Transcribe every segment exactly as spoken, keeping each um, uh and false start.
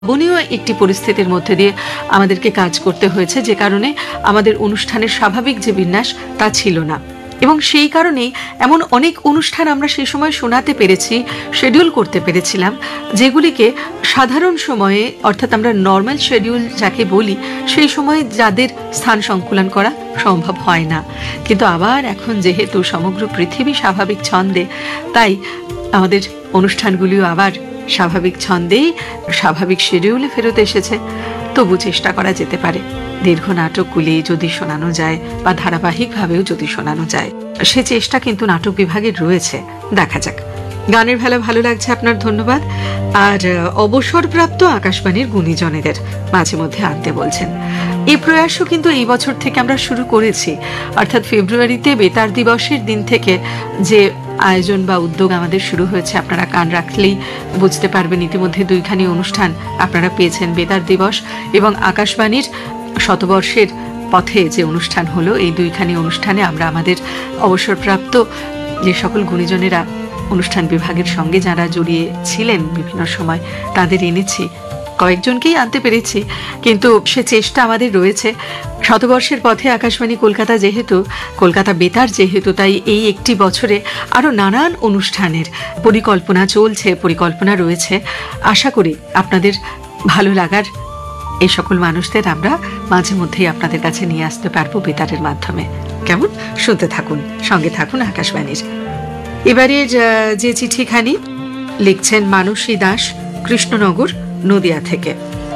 বনীয় একটি পরিস্থিতির মধ্যে দিয়ে আমাদেরকে কাজ করতে হয়েছে, যে কারণে আমাদের অনুষ্ঠানের স্বাভাবিক যে বিন্যাস তা ছিল না, এবং সেই কারণেই এমন অনেক অনুষ্ঠান আমরা সেই সময় শোনাতে পেরেছি, শেডিউল করতে পেরেছিলাম, যেগুলিকে সাধারণ সময়ে অর্থাৎ আমরা নর্মাল শেডিউল যাকে বলি সেই সময় যাদের স্থান সংকুলন করা সম্ভব হয় না। কিন্তু আবার এখন যেহেতু সমগ্র পৃথিবী স্বাভাবিক ছন্দে, তাই আমাদের অনুষ্ঠানগুলিও আবার স্বাভাবিক ছন্দেই স্বাভাবিক শিডিউলে ফেরত এসেছে। তবু চেষ্টা করা যেতে পারে দীর্ঘ নাটকগুলি যদি শোনানো যায় বা ধারাবাহিকভাবেও যদি শোনানো যায়, সে চেষ্টা কিন্তু নাটক বিভাগের রয়েছে। দেখা যাক। গানের ভেলা ভালো লাগছে, আপনার ধন্যবাদ। আর অবসরপ্রাপ্ত আকাশবাণীর গুণীজনেদের মাঝে মধ্যে আনতে বলছেন, এই প্রয়াসও কিন্তু এই বছর থেকে আমরা শুরু করেছি। অর্থাৎ ফেব্রুয়ারিতে বেতার দিবসের দিন থেকে যে আয়োজন বা উদ্যোগ আমাদের শুরু হয়েছে, আপনারা কান রাখলেই বুঝতে পারবেন ইতিমধ্যে দুইখানি অনুষ্ঠান আপনারা পেয়েছেন। বেতার দিবস এবং আকাশবাণীর শতবর্ষের পথে যে অনুষ্ঠান হলো, এই দুইখানি অনুষ্ঠানে আমরা আমাদের অবসরপ্রাপ্ত যে সকল গুণীজনেরা অনুষ্ঠান বিভাগের সঙ্গে যারা জড়িয়ে ছিলেন বিভিন্ন সময়, তাদের এনেছি। কয়েকজনকেই আনতে পেরেছি, কিন্তু সে চেষ্টা আমাদের রয়েছে। শতবর্ষের পথে আকাশবাণী কলকাতা যেহেতু, কলকাতা বেতার যেহেতু, তাই এই একটি বছরে আরও নানান অনুষ্ঠানের পরিকল্পনা চলছে, পরিকল্পনা রয়েছে। আশা করি আপনাদের ভালো লাগার এই সকল মানুষদের আমরা মাঝে মধ্যেই আপনাদের কাছে নিয়ে আসতে পারবো বেতারের মাধ্যমে। কেমন? শুনতে থাকুন, সঙ্গে থাকুন আকাশবাণীর। এবারের যে চিঠিখানি লিখছেন মানসী দাস, কৃষ্ণনগর, নদিয়া থেকে।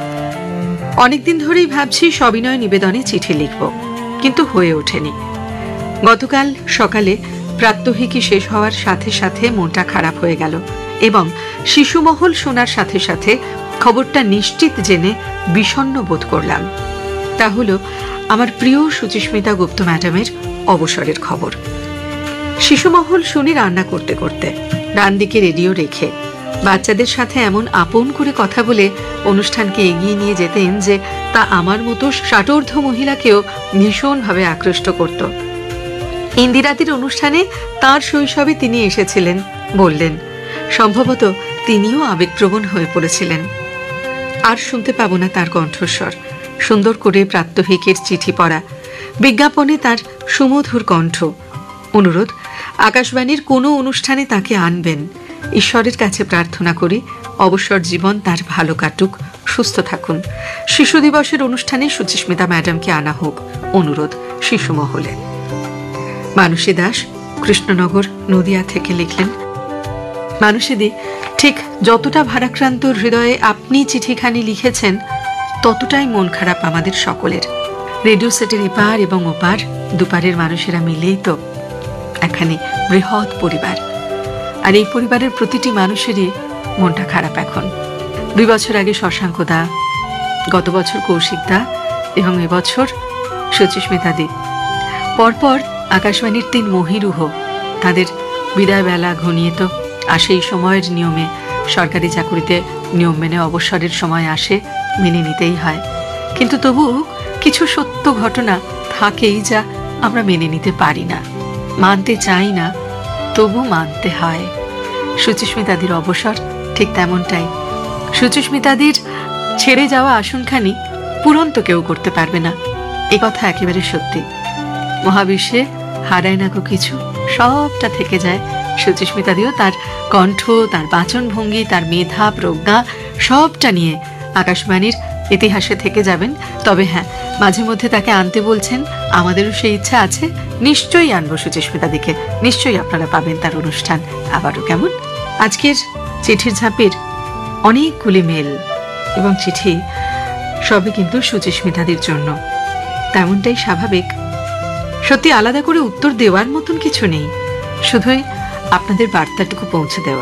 অনেকদিন ধরেই ভাবছি সবিনয় নিবেদনে চিঠি লিখব, কিন্তু হয়ে ওঠেনি। গতকাল সকালে প্রাত্যহিকী শেষ হওয়ার সাথে সাথে মনটা খারাপ হয়ে গেল, এবং শিশুমহল শোনার সাথে সাথে খবরটা নিশ্চিত জেনে বিষণ্ণ বোধ করলাম। তা হলো আমার প্রিয় সুচিস্মিতা গুপ্ত ম্যাডামের অবসরের খবর। শিশুমহল শুনি রান্না করতে করতে, ডান দিকে রেডিও রেখে। বাচ্চাদের সাথে এমন আপন করে কথা বলে অনুষ্ঠানকে এগিয়ে নিয়ে যেতেন যে তা আমার মতো ষাটোর্ধ্ব মহিলাকেও ভীষণভাবে আকৃষ্ট করত। ইন্দিরাদির অনুষ্ঠানে তার শৈশবে তিনি এসেছিলেন বললেন। সম্ভবত তিনিও আবেগপ্রবণ হয়ে পড়েছিলেন। আর শুনতে পাবো না তার কণ্ঠস্বর, সুন্দর করে প্রাত্যহিকের চিঠি পড়া, বিজ্ঞাপনে তার সুমধুর কণ্ঠ। অনুরোধ, আকাশবাণীর কোনো অনুষ্ঠানে তাকে আনবেন। ঈশ্বরের কাছে প্রার্থনা করি অবসর জীবন তার ভালো কাটুক, সুস্থ থাকুন। শিশু দিবসের অনুষ্ঠানে সুচিস্মিতা ম্যাডামকে আনা হোক, অনুরোধ শিশু মহলে। মানসী দাস, কৃষ্ণনগর, নদিয়া থেকে লিখলেন। মানসীদি, ঠিক যতটা ভারাক্রান্ত হৃদয়ে আপনি চিঠিখানি লিখেছেন, ততটাই মন খারাপ আমাদের সকলের। রেডিও সেটের এপার এবং ওপার দুপারের মানুষেরা মিলেই তো একখানি বৃহৎ পরিবার, আর এই পরিবারের প্রতিটি মানুষেরই মনটা খারাপ এখন। দুই বছর আগে শশাঙ্কদা, গত বছর কৌশিকদা এবং এবছর সুচিস্মিতাদি। পরপর আকাশবাণীর তিন মহিরুহ, তাদের বিদায় বেলা ঘনিয়ে তো আসে। এই সময়ের নিয়মে সরকারি চাকুরিতে নিয়ম মেনে অবসরের সময় আসে, মেনে নিতেই হয়। কিন্তু তবু কিছু সত্য ঘটনা থাকেই যা আমরা মেনে নিতে পারি না, মানতে চাই না, তবু মানতে হয়। সুচিস্মিতাদির অবসর ঠিক তেমনটাই। সুচিস্মিতাদির ছেড়ে যাওয়া আসনখানি পূরণ তো কেউ করতে পারবে না, এ কথা একেবারে সত্যি। মহাবিশ্বে হারায় না কো কিছু, সবটা থেকে যায়। সুচিস্মিতাদিও তার কণ্ঠ, তার বাচন ভঙ্গি, তার মেধা, প্রজ্ঞা সবটা নিয়ে আকাশবাণীর ইতিহাসে থেকে যাবেন। তবে হ্যাঁ, মাঝে মধ্যে তাকে আনতে বলছেন, আমাদেরও সেই ইচ্ছা আছে। নিশ্চয়ই আনবো সুচিস্মিতাদিকে, নিশ্চয়ই আপনারা পাবেন তার অনুষ্ঠান আবারও। কেমন? আজকের চিঠির ঝাঁপির অনেকগুলি মেল এবং চিঠি, সবই কিন্তু সুচিস্মিতাদির জন্য। তেমনটাই স্বাভাবিক। সত্যি আলাদা করে উত্তর দেওয়ার মতন কিছু নেই, শুধুই আপনাদের বার্তাটুকু পৌঁছে দেওয়া।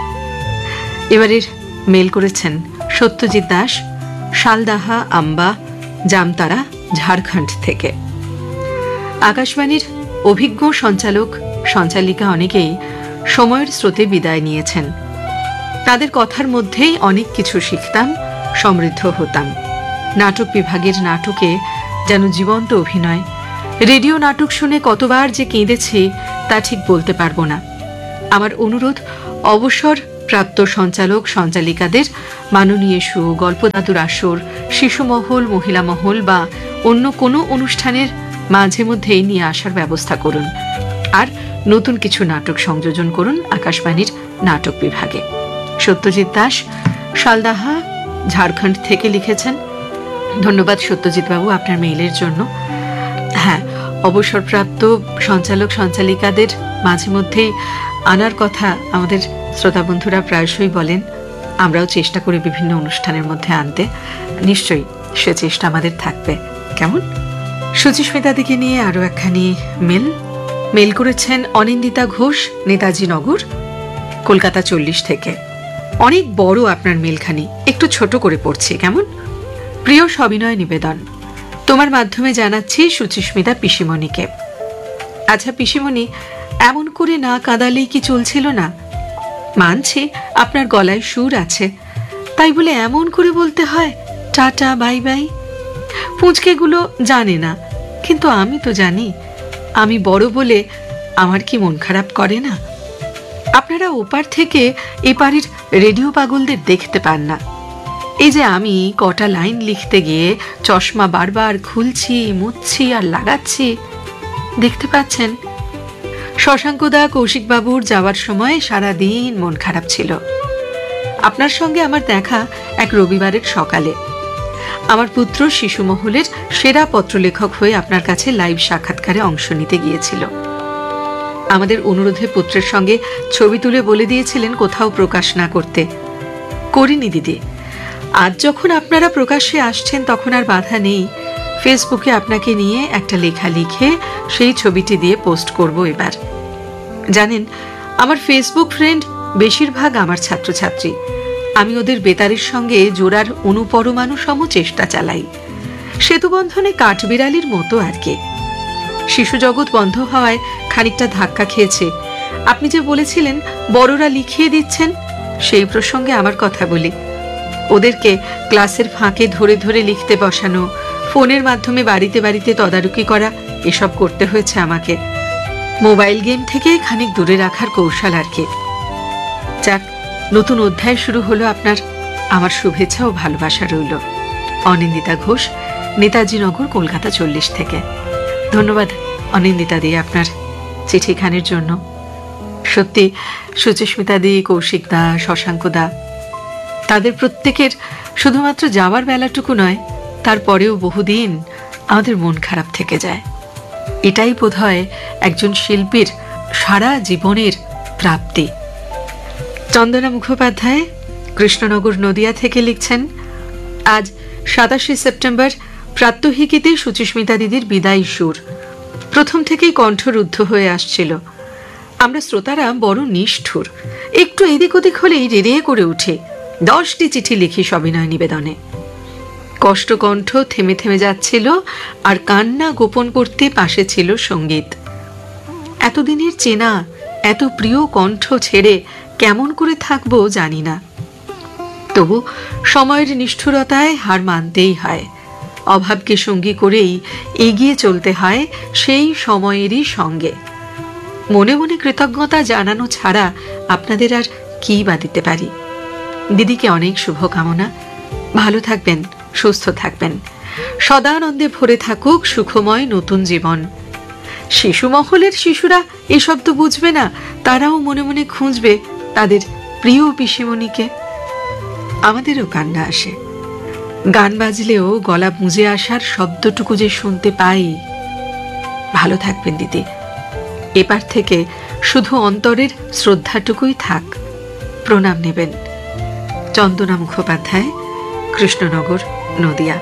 এবারের মেল করেছেন সত্যজিৎ দাস, শালদাহা, আম্বা, জামতারা, ঝাড়খণ্ড থেকে। আকাশবাণীর অভিজ্ঞ সঞ্চালক সঞ্চালিকা অনেকেই সময়ের স্রোতে বিদায় নিয়েছেন। তাদের কথার মধ্যেই অনেক কিছু শিখতাম, সমৃদ্ধ হতাম। নাটক বিভাগের নাটকে যেন জীবন্ত অভিনয়। রেডিও নাটক শুনে কতবার যে কেঁদেছি তা ঠিক বলতে পারবো না। আমার অনুরোধ, অবসর প্রাপ্ত সঞ্চালক সঞ্চালিকাদের মাননীয় শো, গল্প দাদুর আসর, শিশু মহল, মহিলা মহল বা অন্য কোনো অনুষ্ঠানের মাঝে মধ্যেই নিয়ে আসার ব্যবস্থা করুন। আর নতুন কিছু নাটক সংযোজন করুন আকাশবাণীর নাটক বিভাগে। সত্যজিৎ দাস, শালদাহা, ঝাড়খণ্ড থেকে লিখেছেন। ধন্যবাদ সত্যজিৎ বাবু আপনার মেইলের জন্য। হ্যাঁ, অবসরপ্রাপ্ত সঞ্চালক সঞ্চালিকাদের মাঝে মধ্যেই আনার কথা আমাদের শ্রোতা বন্ধুরা প্রায়শই বলেন। আমরাও চেষ্টা করি বিভিন্ন অনুষ্ঠানের মধ্যে আনতে। নিশ্চয়ই সে চেষ্টা আমাদের থাকবে। কেমন? সুচিস্মিতা দিকে নিয়ে আরো একখানি মেল মেল করেছেন অনিন্দিতা ঘোষ, নেতাজি নগর, কলকাতা চল্লিশ থেকে। অনেক বড় আপনার মেলখানি, একটু ছোট করে পড়ছি। কেমন? প্রিয় সবিনয় নিবেদন, তোমার মাধ্যমে জানাচ্ছি সুচিস্মিতা পিসিমণিকে। আচ্ছা পিসিমণি, এমন করে না কাঁদালেই কি চলছিল না? মানছি আপনার গলায় সুর আছে, তাই বলে এমন করে বলতে হয় টাটা বাই বাই? পুঁচকেগুলো জানে না, কিন্তু আমি তো জানি। আমি বড় বলে আমার কি মন খারাপ করে না? আপনারা ওপার থেকে এপারের রেডিও পাগলদের দেখতে পান না। এই যে আমি কটা লাইন লিখতে গিয়ে চশমা বারবার খুলছি, মুছছি আর লাগাচ্ছি, দেখতে পাচ্ছেন? শশাঙ্কদা, কৌশিকবাবুর যাওয়ার সময় সারা দিন মন খারাপ ছিল। আপনার সঙ্গে আমার দেখা এক রবিবারের সকালে। আমার পুত্র শিশু মহলের সেরা পত্রলেখক হয়ে আপনার কাছে লাইভ সাক্ষাৎকারে অংশ নিতে গিয়েছিল। আমাদের অনুরোধে পুত্রের সঙ্গে ছবি তুলে বলে দিয়েছিলেন কোথাও প্রকাশ না করতে। করিনি দিদি। আজ যখন আপনারা প্রকাশ্যে আসছেন তখন আর বাধা নেই। ফেসবুকে আপনাকে নিয়ে একটা লেখা লিখে সেই ছবিটি দিয়ে পোস্ট করব এবার। জানেন, আমার ফেসবুক ফ্রেন্ড বেশিরভাগ আমার ছাত্রছাত্রী। আমি ওদের বেতারের সঙ্গে জোড়ার অনুপরমাণু সম চেষ্টা চালাই। সেতুবন্ধনে কাঠবিড়ালির মতো আর কি। শিশু জগৎ বন্ধ হওয়ায় খানিকটা ধাক্কা খেয়েছে। আপনি যে বলেছিলেন বড়রা লিখিয়ে দিচ্ছেন, সেই প্রসঙ্গে আমার কথা বলি। ওদেরকে ক্লাসের ফাঁকে ধরে ধরে লিখতে বসানো, ফোনের মাধ্যমে বাড়িতে বাড়িতে তদারকি করা, এসব করতে হয়েছে আমাকে। মোবাইল গেম থেকে খানিক দূরে রাখার কৌশল আর কি। যাক, নতুন অধ্যায় শুরু হলো আপনার। আমার শুভেচ্ছা ও ভালোবাসা রইল। অনিন্দিতা ঘোষ, নেতাজি নগর, কলকাতা চল্লিশ থেকে। ধন্যবাদ অনিন্দিতা দি আপনার চিঠিখানির জন্য। সত্যি সুচিস্মিতা দি, কৌশিক দা, শশাঙ্ক দা, তাদের প্রত্যেকের শুধুমাত্র যাওয়ার বেলাটুকু নয়, তারপরেও বহুদিন আমাদের মন খারাপ থেকে যায়। এটাই বোধহয় একজন শিল্পীর সারা জীবনের প্রাপ্তি। চন্দনা মুখোপাধ্যায়, কৃষ্ণনগর, নদিয়া থেকে লিখছেন। আজ সাতাশে সেপ্টেম্বর প্রাত্যহিকীতে সুচিস্মিতা দিদির বিদায় সুর প্রথম থেকেই কণ্ঠরুদ্ধ হয়ে আসছিল। আমরা শ্রোতারা বড় নিষ্ঠুর, একটু এদিক ওদিক হলেই রেড়ে করে উঠে দশটি চিঠি লিখি সবিনয় নিবেদনে। কষ্টকণ্ঠ থেমে থেমে যাচ্ছিল, আর কান্না গোপন করতে পাশে ছিল সঙ্গীত। এতদিনের চেনা এত প্রিয় কণ্ঠ ছেড়ে কেমন করে থাকবো জানি না। তবু সময়ের নিষ্ঠুরতায় হার মানতেই হয়। অভাবকে সঙ্গী করেই এগিয়ে চলতে হয় সেই সময়েরই সঙ্গে। মনে মনে কৃতজ্ঞতা জানানো ছাড়া আপনাদের আর কি বা দিতে পারি। দিদিকে অনেক শুভকামনা। ভালো থাকবেন, সুস্থ থাকবেন, সদানন্দে ভরে থাকুক সুখময় নতুন জীবন। শিশু মহলের শিশুরা এসব তো বুঝবে না, তারাও মনে মনে খুঁজবে তাদের প্রিয় পিসিমণিকে। আমাদেরও কান্না আসে, গান বাজলেও গলা বুঝে আসার শব্দটুকু যে শুনতে পাই। ভালো থাকবেন দিদি। এপার থেকে শুধু অন্তরের শ্রদ্ধাটুকুই থাক। প্রণাম নেবেন। চন্দনা মুখোপাধ্যায়, কৃষ্ণনগর, নদিয়া।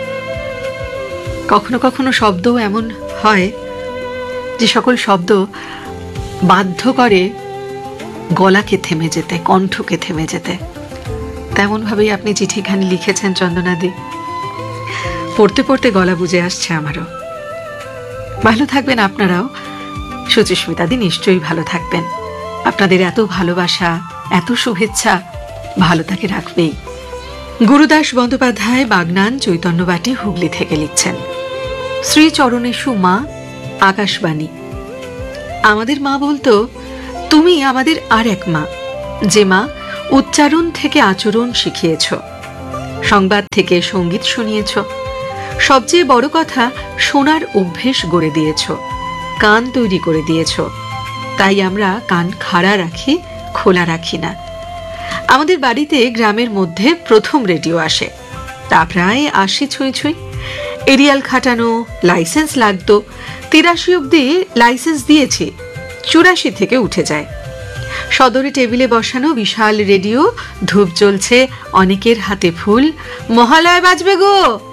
কখনো কখনো শব্দও এমন হয় যে সকল শব্দ বাধ্য করে গলাকে থেমে যেতে, কণ্ঠকে থেমে যেতে। তেমন ভাবেই আপনি চিঠিখানি লিখেছেন চন্দনাদি। পড়তে পড়তে গলা বুঝে আসছে আমারও। ভালো থাকবেন আপনারাও। সুচিস্মিতাদি নিশ্চয়ই ভালো থাকবেন। আপনাদের এত ভালোবাসা, এত শুভেচ্ছা ভালো তাকে রাখবেই। গুরুদাস বন্দ্যোপাধ্যায়, বাগনান, চৈতন্যবাটি, হুগলি থেকে লিখছেন। শ্রী চরণেশু মা, আকাশবাণী। আমাদের মা বলতো, তুমি আমাদের আর এক মা, যে মা উচ্চারণ থেকে আচরণ শিখিয়েছ, সংবাদ থেকে সঙ্গীত শুনিয়েছ, সবচেয়ে বড় কথা শোনার অভ্যেস গড়ে দিয়েছ, কান তৈরি করে দিয়েছ। তাই আমরা কান খাড়া রাখি, খোলা রাখি না। আমাদের বাড়িতে গ্রামের মধ্যে প্রথম রেডিও আসে, তা প্রায় আশি ছুঁই ছুঁই। এরিয়াল খাটানো, লাইসেন্স লাগতো। তিরাশি অব্দি লাইসেন্স দিয়েছি, চুরাশি থেকে উঠে যায়। সদরে টেবিলে বসানো বিশাল রেডিও, ধূপ জ্বলছে, অনেকের হাতে ফুল। মহালয়া বাজবে গো।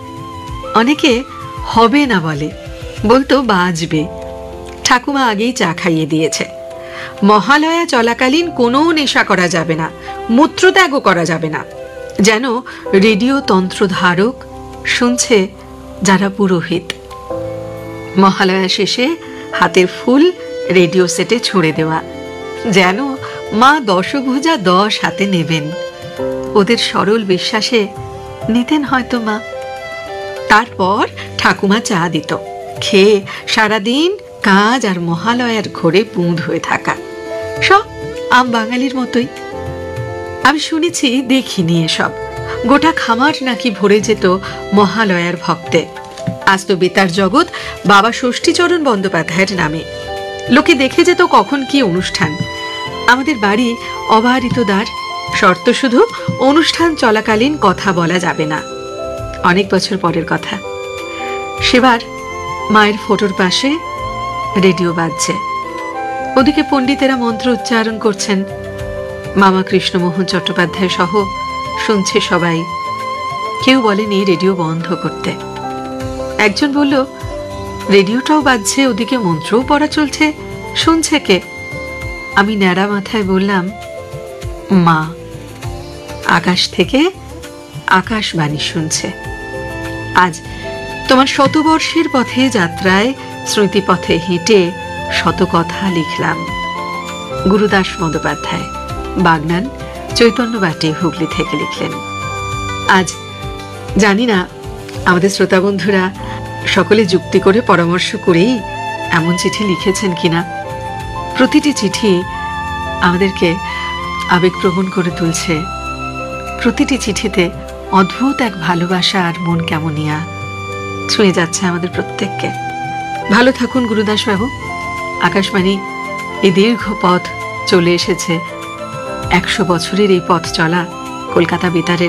অনেকে হবে না বলে, বলতো বাজবে। ঠাকুমা আগেই চা খাইয়ে দিয়েছে। মহালয়া চলাকালীন কোনো নেশা করা যাবে না, মূত্রত্যাগও করা যাবে না। যেন রেডিও তন্ত্রধারক, শুনছে যারা পুরোহিত। মহালয়া শেষে হাতের ফুল রেডিও সেটে ছুঁড়ে দেওয়া, যেন মা দশভুজা দশ হাতে নেবেন। ওদের সরল বিশ্বাসে নিতেন হয়তো মা। তারপর ঠাকুমা চা দিত, খেয়ে সারাদিন কাজ আর মহালয়ার ঘোরে পুঁদ হয়ে থাকা। সব আম বাঙালির মতোই। আমি শুনেছি, দেখিনি এসব। গোটা খামার নাকি ভরে যেত মহালয়ার ভক্তে। আজ তো বেতার জগৎ বাবা ষষ্ঠীচরণ বন্দ্যোপাধ্যায়ের নামে। লোকে দেখে যেত কখন কি অনুষ্ঠান। আমাদের বাড়ি অবারিত দ্বার, শর্ত শুধু অনুষ্ঠান চলাকালীন কথা বলা যাবে না। অনেক বছর পরের কথা, সেবার মায়ের ফটোর পাশে রেডিও বাজছে। ওদিকে পণ্ডিতেরা মন্ত্র উচ্চারণ করছেন। মামা কৃষ্ণমোহন চট্টোপাধ্যায় সহ শুনছে সবাই। কেউ বলেনি রেডিও বন্ধ করতে। একজন বলল, রেডিওটাও বাজছে, ওদিকে মন্ত্রও পড়া চলছে, শুনছে কে? আমি ন্যাড়া মাথায় বললাম, মা। আকাশ থেকে আকাশবাণী শুনছে। আজ তোমার শতবর্ষের পথে যাত্রায় স্মৃতিপথে হেঁটে শত কথা লিখলাম। গুরুদাস বন্দ্যোপাধ্যায়, বাগনান, চৈতন্যবাটি, হুগলি থেকে লিখলেন। আজ জানি না আমাদের শ্রোতা বন্ধুরা সকলে যুক্তি করে পরামর্শ করেই এমন চিঠি লিখেছেন কিনা। প্রতিটি চিঠি আমাদেরকে আবেগপ্রবণ করে তুলছে। প্রতিটি চিঠিতে অদ্ভুত এক ভালোবাসা আর মন কেমনিয়া ছুঁয়ে যাচ্ছে আমাদের প্রত্যেককে। ভালো থাকুন গুরুদাস বাবু। আকাশবাণী এই দীর্ঘ পথ চলে এসেছে। একশো বছরের এই পথ চলা কলকাতা বেতারের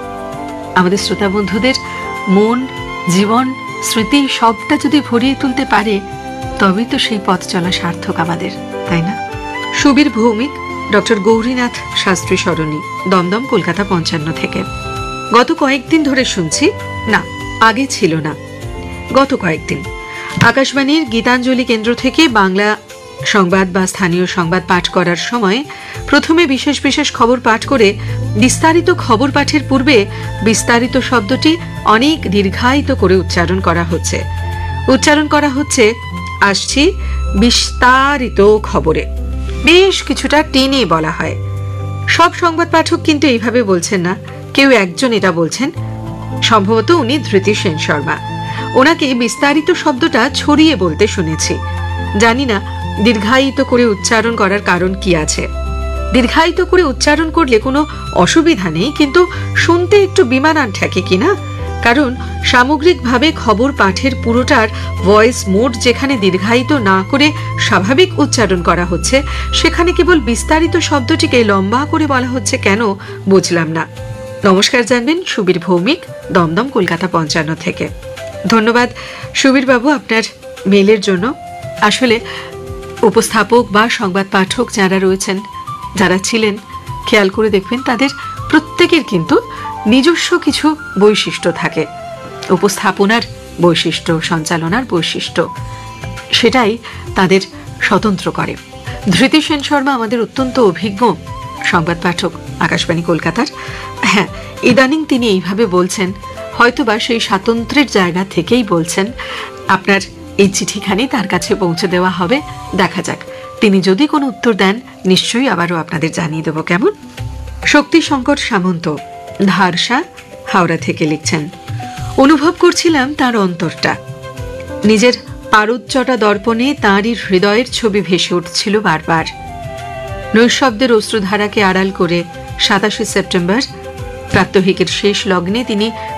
আমাদের শ্রোতা বন্ধুদের মন, জীবন, স্মৃতি সবটা যদি ভরিয়ে তুলতে পারে, তবেই তো সেই পথ চলা সার্থক আমাদের, তাই না? সুবীর ভৌমিক, ডক্টর গৌরীনাথ শাস্ত্রী সরণি, দমদম, কলকাতা পঞ্চান্ন থেকে। গত কয়েকদিন ধরে শুনছি, না আগে ছিল না, গত কয়েকদিন আকাশবাণীর গীতাঞ্জলি কেন্দ্র থেকে বাংলা সংবাদ বা স্থানীয় সংবাদ পাঠ করার সময় প্রথমে বিশেষ বিশেষ খবর পাঠ করে বিস্তারিত খবর পাঠের পূর্বে বিস্তারিত শব্দটি অনেক দীর্ঘায়িত করে উচ্চারণ করা হচ্ছে। উচ্চারণ করা হচ্ছে, আসছি বিস্তারিত খবরে। বেশ কিছুটা টেনে বলা হয়। সব সংবাদ পাঠক কিন্তু এইভাবে বলছেন না, কেউ একজন এটা বলছেন। সম্ভবত উনি ধৃতি সেন শর্মা। ওনাকে বিস্তারিত শব্দটা ছড়িয়ে বলতে শুনেছি। জানি না দীর্ঘায়িত করে উচ্চারণ করার কারণ কি আছে। দীর্ঘায়িত করে উচ্চারণ করলে কোনো অসুবিধা নেই, কিন্তু শুনতে একটু বিমানান ঠেকে কিনা। কারণ সামগ্রিকভাবে খবর পাঠের পুরোটার ভয়েস মোড যেখানে দীর্ঘায়িত না করে স্বাভাবিক উচ্চারণ করা হচ্ছে, সেখানে কেবল বিস্তারিত শব্দটিকে লম্বা করে বলা হচ্ছে কেন বুঝলাম না। নমস্কার জানবেন সুবীর ভৌমিক, দমদম, কলকাতা পঞ্চান্ন থেকে। ধন্যবাদ সুবীর বাবু আপনার মেইলের জন্য। আসলে উপস্থাপক বা সংবাদ পাঠক যারা রয়েছেন, যারা ছিলেন, খেয়াল করে দেখবেন তাদের প্রত্যেকের কিন্তু নিজস্ব কিছু বৈশিষ্ট্য থাকে। উপস্থাপনার বৈশিষ্ট্য, সঞ্চালনার বৈশিষ্ট্য, সেটাই তাদের স্বতন্ত্র করে। ধৃতি সেন শর্মা আমাদের অত্যন্ত অভিজ্ঞ সংবাদ পাঠক আকাশবাণী কলকাতার। হ্যাঁ, ইদানিং তিনি এইভাবে বলছেন, হয়তোবা সেই স্বাতন্ত্র্যের জায়গা থেকেই বলছেন। আপনার এই চিঠিখানি তার কাছে পৌঁছে দেওয়া হবে। দেখা যাক, তিনি যদি কোনো উত্তর দেন নিশ্চয়ই আবারও আপনাদের জানিয়ে দেব। কেমন? শক্তি শঙ্কর সামন্ত, ধারসা, হাওড়া থেকে লিখছেন, অনুভব করছিলাম তার অন্তরটা। নিজের পারুচ্চটা দর্পণে তাঁরই হৃদয়ের ছবি ভেসে উঠছিল বারবার। নৈশব্দের অশ্রুধারাকে আড়াল করে সাতাশে সেপ্টেম্বর প্রাত্যহিকের শেষ লগ্নে তিনি